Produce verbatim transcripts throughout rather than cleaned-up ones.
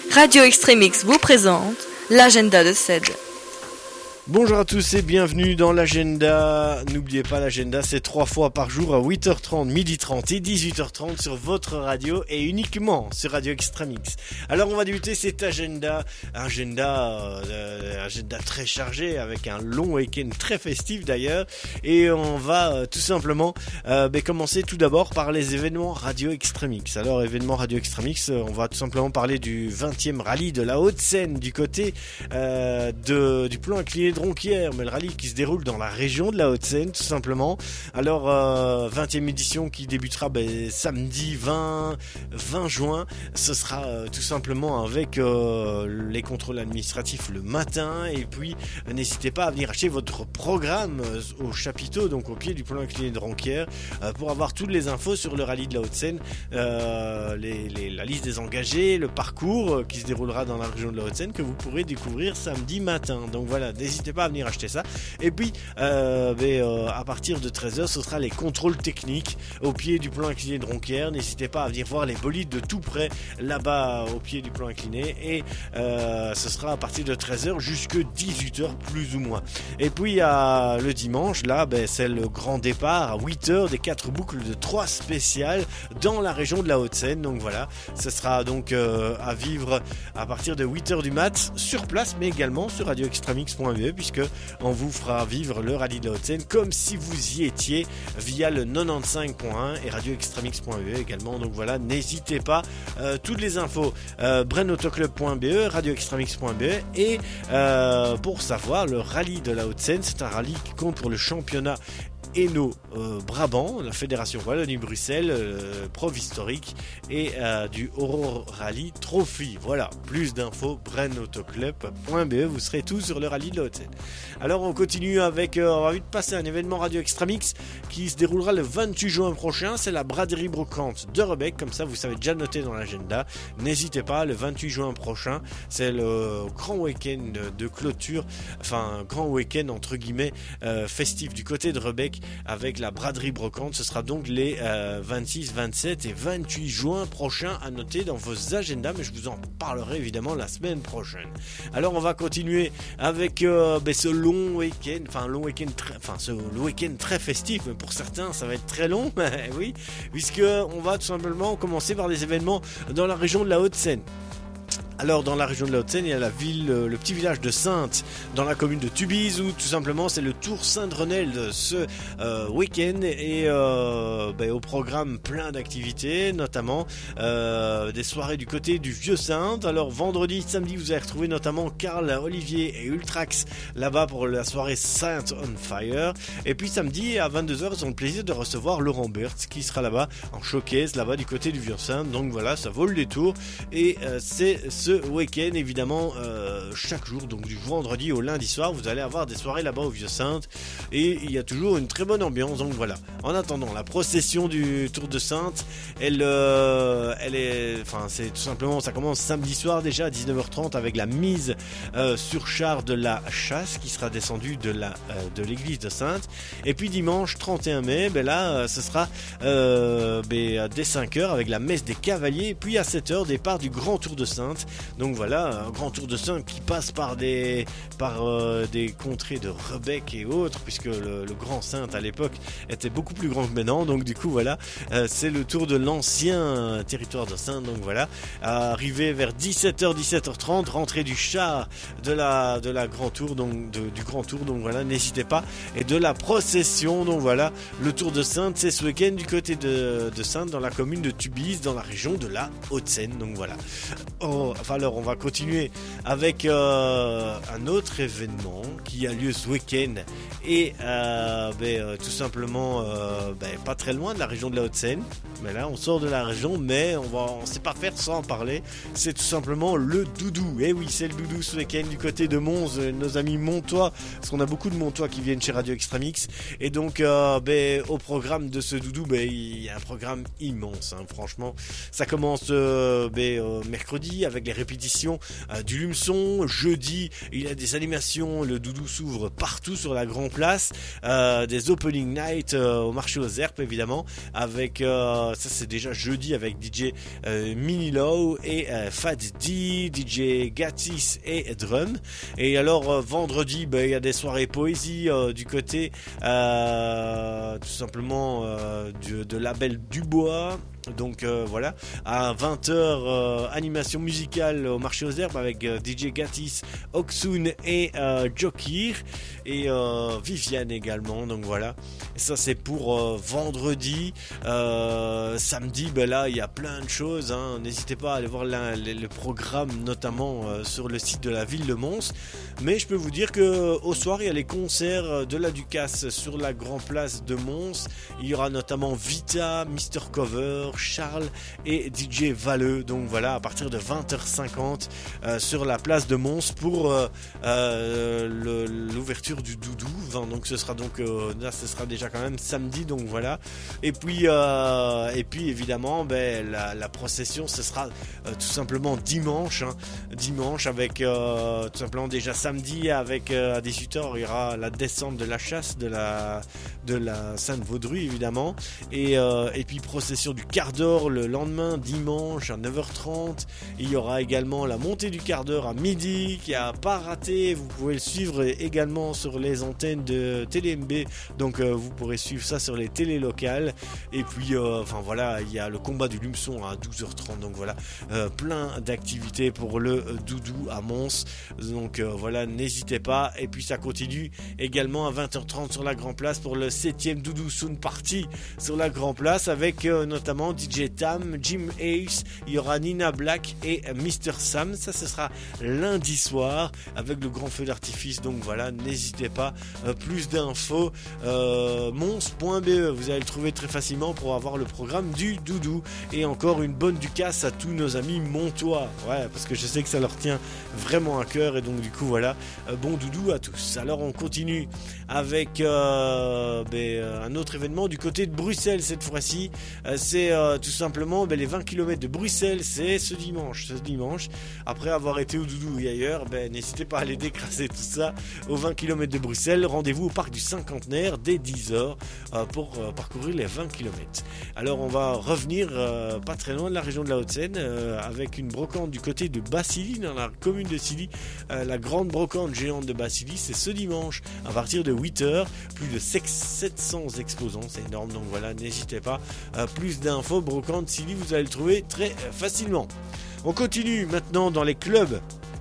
Radio Extremix vous présente l'agenda de C E D. Bonjour à tous et bienvenue dans l'agenda. N'oubliez pas, l'agenda c'est trois fois par jour à huit heures trente, midi trente et dix-huit heures trente sur votre radio et uniquement sur Radio Extremix. Alors on va débuter cet agenda, agenda, euh, agenda très chargé avec un long week-end très festif d'ailleurs, et on va euh, tout simplement euh, bah, commencer tout d'abord par les événements Radio Extremix. Alors événements Radio Extremix, euh, on va tout simplement parler du vingtième rallye de la Haute-Seine du côté euh, de, du plan incliné de Ronquière, mais le rallye qui se déroule dans la région de la Haute-Seine tout simplement. Alors euh, vingtième édition qui débutera ben, samedi vingt juin, ce sera euh, tout simplement avec euh, les contrôles administratifs le matin, et puis euh, n'hésitez pas à venir acheter votre programme euh, au chapiteau, donc au pied du plan incliné de Ronquière, euh, pour avoir toutes les infos sur le rallye de la Haute-Seine, euh, les, les, la liste des engagés, le parcours euh, qui se déroulera dans la région de la Haute-Seine que vous pourrez découvrir samedi matin. Donc voilà, n'hésitez pas à venir acheter ça. Et puis euh, mais, euh, à partir de treize heures, ce sera les contrôles techniques au pied du plan incliné de Ronquière. N'hésitez pas à venir voir les bolides de tout près là-bas au pied du plan incliné, et euh, ce sera à partir de treize heures jusqu'à dix-huit heures plus ou moins. Et puis à, le dimanche, là ben, c'est le grand départ à huit heures des quatre boucles de trois spéciales dans la région de la Haute-Seine. Donc voilà, ce sera donc euh, à vivre à partir de huit heures du mat sur place, mais également sur radio extremix point b e, puisque on vous fera vivre le rallye de la Haute-Seine comme si vous y étiez via le quatre-vingt-quinze point un et radio extremix point b e également. Donc voilà, n'hésitez pas, euh, toutes les infos euh, brennauto-club point b e, radio extremix point b e, et euh, pour savoir, le rallye de la Haute-Seine, c'est un rallye qui compte pour le championnat Hainaut euh, Brabant, la fédération Wallonie-Bruxelles, euh, Prov historique, et euh, du Aurore Rally Trophy. Voilà, plus d'infos brennauto-club point b e, vous serez tous sur le rallye de la Haute-Seine. Alors on continue avec, euh, on va vite passer un événement Radio Extremix qui se déroulera le vingt-huit juin prochain, c'est la braderie brocante de Rebec, comme ça vous savez déjà noter dans l'agenda. N'hésitez pas, le vingt-huit juin prochain, c'est le grand week-end de clôture, enfin grand week-end entre guillemets euh, festif du côté de Rebec, avec la braderie brocante. Ce sera donc les euh, vingt-six, vingt-sept et vingt-huit juin prochains à noter dans vos agendas, mais je vous en parlerai évidemment la semaine prochaine. Alors on va continuer avec euh, ben, ce long week-end, enfin long week-end, très, enfin ce le week-end très festif, mais pour certains ça va être très long, oui, puisque on va tout simplement commencer par des événements dans la région de la Haute-Seine. Alors dans la région de la Haute-Seine, il y a la ville, le petit village de Saintes, dans la commune de Tubize, où tout simplement c'est le Tour Saint-Drenel de ce euh, week-end, et euh, ben, au programme plein d'activités, notamment euh, des soirées du côté du Vieux-Saintes. Alors vendredi, samedi, vous allez retrouver notamment Karl, Olivier et Ultrax là-bas pour la soirée Saint on Fire. Et puis samedi à vingt-deux heures, ils ont le plaisir de recevoir Laurent Berthe qui sera là-bas en showcase là-bas du côté du Vieux-Saintes. Donc voilà, ça vaut le détour, et euh, c'est ce week-end évidemment euh, chaque jour, donc du vendredi au lundi soir, vous allez avoir des soirées là-bas au Vieux-Saintes, et il y a toujours une très bonne ambiance. Donc voilà, en attendant, la procession du Tour de Saintes, elle, euh, elle est, enfin c'est tout simplement, ça commence samedi soir déjà à dix-neuf heures trente avec la mise euh, sur char de la chasse qui sera descendue de la euh, de l'église de Saintes, et puis dimanche trente et un mai, ben là euh, ce sera euh, ben, dès cinq heures avec la messe des cavaliers, puis à sept heures départ du grand Tour de Saintes. Donc voilà, un grand Tour de Saintes qui passe par des par euh, des contrées de Rebec et autres, puisque le, le Grand Saintes à l'époque était beaucoup plus grand que maintenant. Donc du coup voilà, euh, c'est le tour de l'ancien territoire de Saintes. Donc voilà, arrivé vers dix-sept heures, dix-sept heures trente, rentrée du char de la de la Grand Tour, donc de, du Grand Tour. Donc voilà, n'hésitez pas, et de la procession. Donc voilà, le Tour de Saintes, c'est ce week-end du côté de, de Saintes, dans la commune de Tubize, dans la région de la Haute-Seine. Donc voilà. Oh, enfin, alors on va continuer avec euh, un autre événement qui a lieu ce week-end, et euh, ben, euh, tout simplement euh, ben, pas très loin de la région de la Haute-Seine. Mais là on sort de la région, mais on va, on sait pas faire sans en parler. C'est tout simplement le doudou. Et oui, c'est le doudou ce week-end du côté de Mons, nos amis montois, parce qu'on a beaucoup de montois qui viennent chez Radio Extremix. Et donc euh, ben, au programme de ce doudou, ben, il y a un programme immense, hein, franchement. Ça commence euh, ben, euh, mercredi avec les répétitions euh, du Lumeçon. Jeudi, il y a des animations, le Doudou s'ouvre partout sur la Grand Place, euh, des opening night euh, au marché aux herbes évidemment, avec euh, ça c'est déjà jeudi avec D J euh, Minilow et euh, Fat D, D J Gatis et Drum. Et alors euh, vendredi, ben, il y a des soirées poésie euh, du côté euh, tout simplement euh, du, de label Dubois. Donc euh, voilà, à vingt heures, euh, animation musicale au marché aux herbes avec euh, D J Gatis, Oksun et euh, Jokir et euh, Viviane également. Donc voilà, et ça c'est pour euh, vendredi. euh, Samedi, ben là il y a plein de choses, hein. N'hésitez pas à aller voir la, le, le programme notamment euh, sur le site de la ville de Mons. Mais je peux vous dire que au soir il y a les concerts de la Ducasse sur la Grand Place de Mons. Il y aura notamment Vita, Mister Cover, Charles et D J Valeux. Donc voilà, à partir de vingt heures cinquante euh, sur la place de Mons pour euh, euh, le, l'ouverture du Doudou. Enfin, donc ce sera donc euh, là ce sera déjà quand même samedi. Donc voilà. Et puis euh, et puis évidemment ben, la, la procession ce sera euh, tout simplement dimanche. Hein, dimanche avec euh, tout simplement déjà samedi avec euh, à dix-huit heures il y aura la descente de la chasse de la de la Sainte-Vaudrue évidemment et euh, et puis procession du quart d'or le lendemain dimanche à neuf heures trente. Il y aura également la montée du quart d'heure à midi qui a pas raté. Vous pouvez le suivre également sur les antennes de Télé M B. Donc euh, vous pourrez suivre ça sur les télés locales. Et puis euh, enfin voilà, il y a le combat du Lumeçon à douze heures trente. Donc voilà, euh, plein d'activités pour le Doudou à Mons. Donc euh, voilà, n'hésitez pas. Et puis ça continue également à vingt heures trente sur la Grand Place pour le septième Doudou Sound Party sur la Grand Place avec euh, notamment D J Tam, Jim Ace, il y aura Nina Black et Mister Sam. Ça ce sera lundi soir avec le grand feu d'artifice. Donc voilà, n'hésitez pas. Euh, plus d'infos euh, mons point b e, vous allez le trouver très facilement pour avoir le programme du Doudou. Et encore une bonne ducasse à tous nos amis montois. Ouais, parce que je sais que ça leur tient vraiment à cœur et donc du coup voilà, euh, bon Doudou à tous. Alors on continue avec euh, ben, un autre événement du côté de Bruxelles cette fois-ci. Euh, c'est euh, tout simplement ben, les vingt kilomètres de Bruxelles, c'est ce dimanche. Ce dimanche, après avoir été au Doudou et ailleurs, ben, n'hésitez pas à aller décrasser tout ça aux vingt kilomètres de Bruxelles. Rendez-vous au parc du Cinquantenaire dès dix heures euh, pour euh, parcourir les vingt kilomètres. Alors on va revenir euh, pas très loin de la région de la Haute-Seine euh, avec une brocante du côté de Bassily, dans la commune de Silly. Euh, la grande brocante géante de Bassily, c'est ce dimanche à partir de huit heures. Plus de sept cents exposants, c'est énorme. Donc voilà, n'hésitez pas. Euh, plus d'infos, brocante Silly, vous allez le trouver très facilement. On continue maintenant dans les clubs.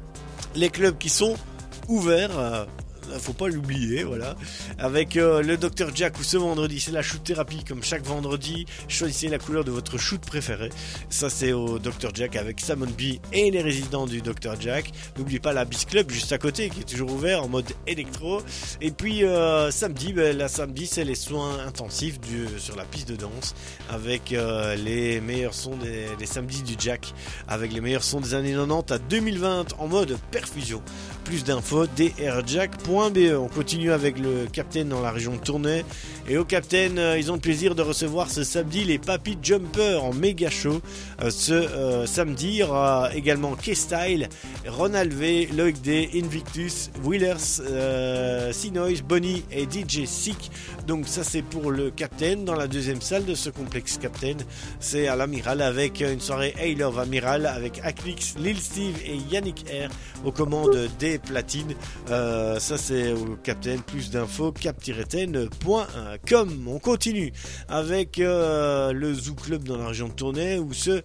Les clubs qui sont ouverts. Euh, faut pas l'oublier, voilà. Avec euh, le docteur Jack, où ce vendredi c'est la shoot thérapie comme chaque vendredi. Choisissez la couleur de votre shoot préféré. Ça c'est au docteur Jack avec Samon B et les résidents du docteur Jack. N'oubliez pas la Beast Club juste à côté qui est toujours ouvert en mode électro. Et puis euh, samedi, ben, la samedi c'est les soins intensifs du, sur la piste de danse avec euh, les meilleurs sons des, des samedis du Jack, avec les meilleurs sons des années quatre-vingt-dix à deux mille vingt en mode perfusion. Plus d'infos d r jack point b e. On continue avec le Captain dans la région de Tournai. Et au Captain, euh, ils ont le plaisir de recevoir ce samedi les Papy Jumper en méga show. Euh, ce euh, samedi, il y aura également K-Style, Ronald V, Loïc D, Invictus, Wheelers, euh, C-Noise, Bonnie et D J Sick. Donc ça c'est pour le Captain. Dans la deuxième salle de ce complexe Captain, c'est à l'Amiral avec une soirée Hey Love Amiral avec Aclix, Lil Steve et Yannick R aux commandes des platines. Euh, ça c'est au Captain. Plus d'infos cap tiret ten point com. On continue avec euh, le Zoo Club dans la région de Tournai où ce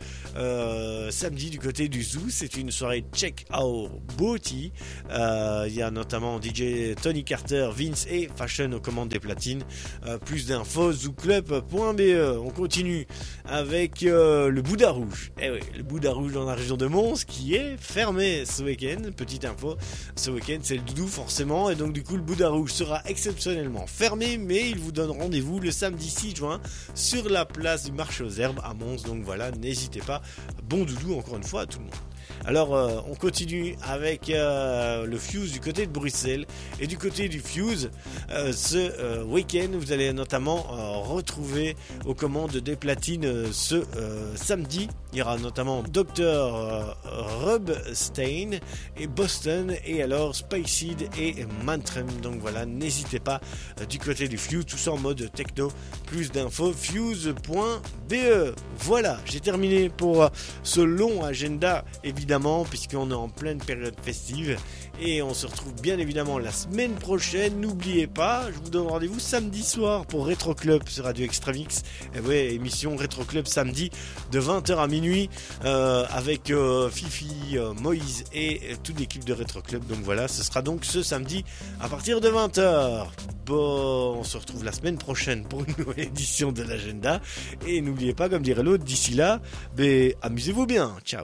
euh, samedi du côté du Zoo c'est une soirée Check Our Booty. Euh, il y a notamment D J Tony Carter, Vince et Fashion aux commandes des platines. Euh, plus d'infos zoo club point b e. On continue avec euh, le Bouddha Rouge. Eh oui, le Bouddha Rouge dans la région de Mons qui est fermé ce week-end. Petite info, ce week-end c'est le Doudou forcément et donc du coup le Bouddha Rouge sera exceptionnellement fermé, mais il vous donne rendez-vous le samedi six juin sur la place du marché aux herbes à Mons. Donc voilà, n'hésitez pas. Bon Doudou encore une fois à tout le monde. Alors euh, on continue avec euh, le Fuse du côté de Bruxelles. Et du côté du Fuse, euh, ce euh, week-end, vous allez notamment euh, retrouver aux commandes des platines euh, ce euh, samedi. Il y aura notamment docteur euh, Rubstein et Boston, et alors Spiceseed et Mantram. Donc voilà, n'hésitez pas euh, du côté du Fuse, tout ça en mode techno. Plus d'infos, fuse point b e. Voilà, j'ai terminé pour euh, ce long agenda, évidemment, puisqu'on est en pleine période festive. Et on se retrouve bien évidemment la semaine prochaine. N'oubliez pas, je vous donne rendez-vous samedi soir pour Retro Club sur Radio Extramix. Et ouais, émission Retro Club samedi de vingt heures à minuit euh, avec euh, Fifi, euh, Moïse et euh, toute l'équipe de Retro Club. Donc voilà, ce sera donc ce samedi à partir de vingt heures. Bon, on se retrouve la semaine prochaine pour une nouvelle édition de l'agenda. Et n'oubliez pas, comme dirait l'autre, d'ici là, ben, amusez-vous bien. Ciao.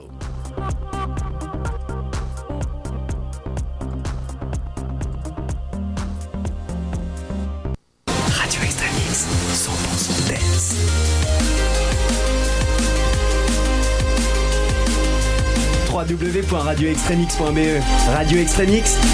cent pour cent dance. w w w point radio extremix point b e Radio Extremix,